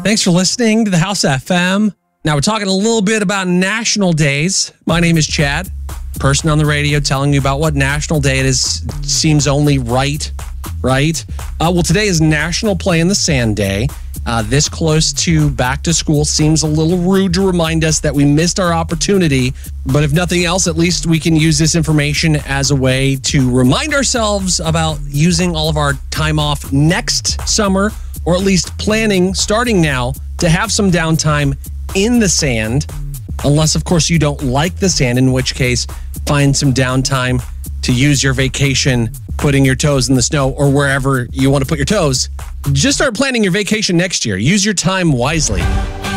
Thanks for listening to the House FM. Now we're talking a little bit about national days. My name is Chad, person on the radio telling you about what national day it is. Seems only right? Well, today is National Play in the Sand Day. This close to back to school seems a little rude to remind us that we missed our opportunity. But if nothing else, at least we can use this information as a way to remind ourselves about using all of our time off next summer, or at least planning, starting now, to have some downtime in the sand. Unless, of course, you don't like the sand, in which case, find some downtime to use your vacation, putting your toes in the snow or wherever you want to put your toes. Just start planning your vacation next year. Use your time wisely.